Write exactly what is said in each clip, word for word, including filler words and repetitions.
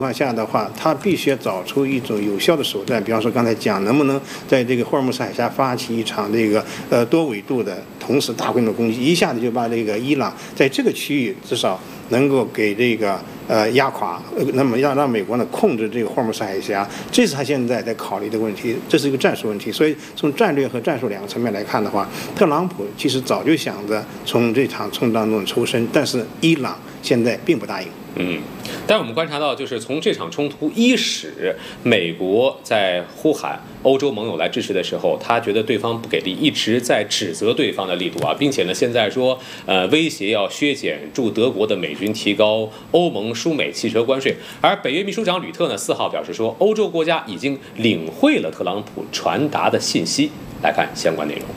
况下的话，他必须要找出一种有效的手段，比方说刚才讲，能不能在这个霍尔木兹海峡发起一场这个呃多纬度的同时大规模攻击，一下子就把这个伊朗在这个区域至少能够给这个呃压垮，呃那么要让美国呢控制这个霍尔木兹海峡，这是他现在在考虑的问题，这是一个战术问题。所以从战略和战术两个层面来看的话，特朗普其实早就想着从这场冲突当中抽身，但是伊朗现在并不答应。 嗯，但我们观察到，就是从这场冲突伊始，美国在呼喊欧洲盟友来支持的时候，他觉得对方不给力，一直在指责对方的力度啊，并且呢，现在说呃威胁要削减驻德国的美军，提高欧盟输美汽车关税。而北约秘书长吕特呢，四号表示说，欧洲国家已经领会了特朗普传达的信息。来看相关内容。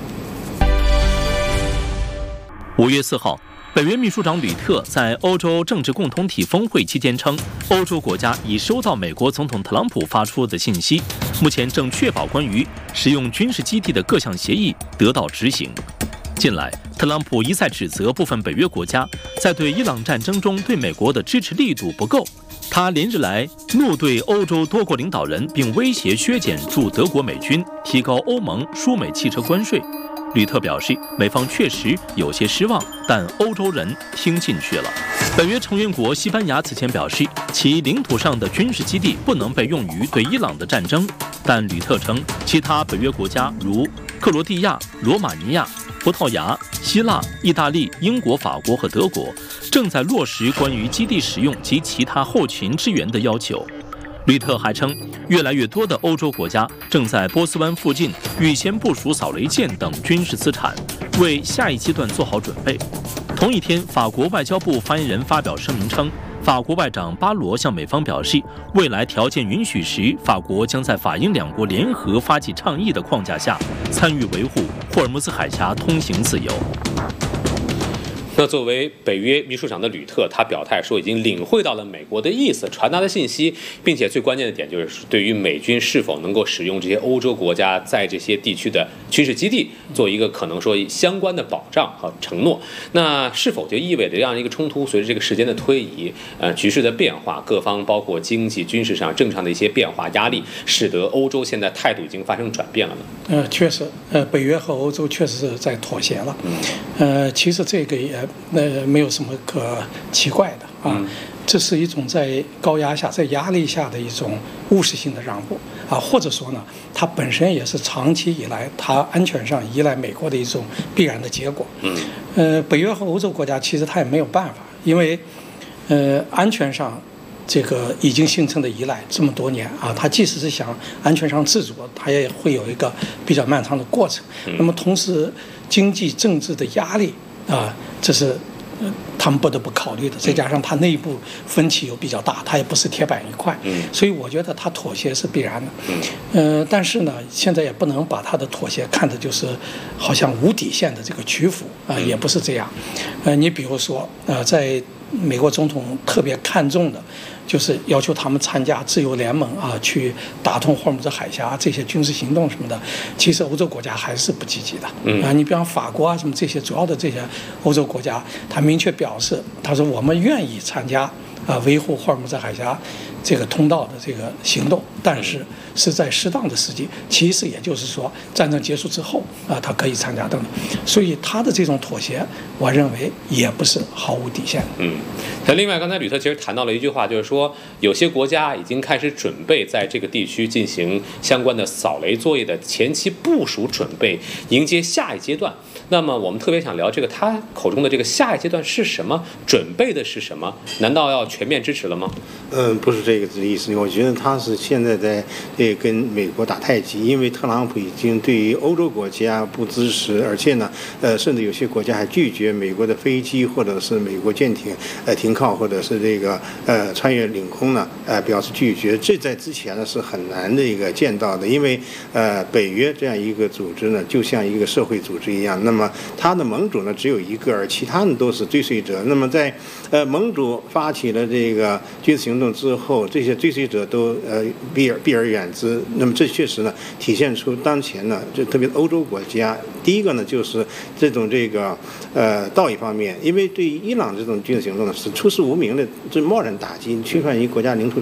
五月四号。北约秘书长吕特在欧洲政治共同体峰会期间称，欧洲国家已收到美国总统特朗普发出的信息，目前正确保关于使用军事基地的各项协议得到执行。近来，特朗普一再指责部分北约国家在对伊朗战争中对美国的支持力度不够，他连日来怒对欧洲多国领导人，并威胁削减驻德国美军，提高欧盟输美汽车关税。吕特表示，美方确实有些失望，但欧洲人听进去了。北约成员国西班牙此前表示，其领土上的军事基地不能被用于对伊朗的战争，但吕特称，其他北约国家如克罗地亚、罗马尼亚、葡萄牙、希腊、意大利、英国、法国和德国正在落实关于基地使用及其他后勤支援的要求。吕特还称，越来越多的欧洲国家正在波斯湾附近预先部署扫雷舰等军事资产，为下一阶段做好准备。同一天，法国外交部发言人发表声明称，法国外长巴罗向美方表示，未来条件允许时，法国将在法英两国联合发起倡议的框架下，参与维护霍尔木兹海峡通行自由。 那作为北约秘书长的吕特，他表态说已经领会到了美国的意思，传达的信息，并且最关键的点就是对于美军是否能够使用这些欧洲国家在这些地区的军事基地做一个可能说相关的保障和承诺。那是否就意味着这样一个冲突随着这个时间的推移，呃，局势的变化，各方包括经济、军事上正常的一些变化压力，使得欧洲现在态度已经发生转变了呢？ 呃，确实，呃，北约和欧洲确实是在妥协了。嗯，呃，其实这个也。那没有什么可奇怪的啊，嗯、这是一种在高压下、在压力下的一种务实性的让步啊，或者说呢，它本身也是长期以来它安全上依赖美国的一种必然的结果。嗯，呃，北约和欧洲国家其实它也没有办法，因为呃，安全上这个已经形成的依赖这么多年啊，它即使是想安全上自主，它也会有一个比较漫长的过程。嗯、那么同时，经济政治的压力。啊，这是呃他们不得不考虑的，再加上它内部分歧又比较大，它也不是铁板一块，嗯，所以我觉得它妥协是必然的，嗯，呃，但是呢，现在也不能把它的妥协看的就是好像无底线的这个屈服啊、呃，也不是这样，呃，你比如说呃，在美国总统特别看重的。就是要求他们参加自由联盟啊，去打通霍尔木兹海峡这些军事行动什么的。其实欧洲国家还是不积极的。嗯啊，你比方法国啊什么这些主要的这些欧洲国家，他明确表示，他说我们愿意参加啊维护霍尔木兹海峡这个通道的这个行动，但是是在适当的时机。其实也就是说，战争结束之后啊，他可以参加等等。所以他的这种妥协，我认为也不是毫无底线的。 嗯，那另外刚才吕特其实谈到了一句话，就是说。说有些国家已经开始准备在这个地区进行相关的扫雷作业的前期部署准备，迎接下一阶段。那么我们特别想聊这个他口中的这个下一阶段是什么，准备的是什么？难道要全面支持了吗？ 嗯，不是这个意思。我觉得他是现在在呃跟美国打太极，因为特朗普已经对于欧洲国家不支持，而且呢，呃，甚至有些国家还拒绝美国的飞机或者是美国舰艇呃停靠，或者是这个呃穿越领空呢，呃表示拒绝。这在之前呢是很难的一个见到的，因为呃北约这样一个组织呢，就像一个社会组织一样，那么它的盟主呢只有一个，而其他人都是追随者。那么在呃盟主发起了这个军事行动之后，这些追随者都呃避而避而远之。那么这确实呢体现出当前呢，就特别欧洲国家，第一个呢就是这种这个呃道义方面，因为对伊朗这种军事行动呢是出师无名的，这贸然打击，侵犯于国家领土。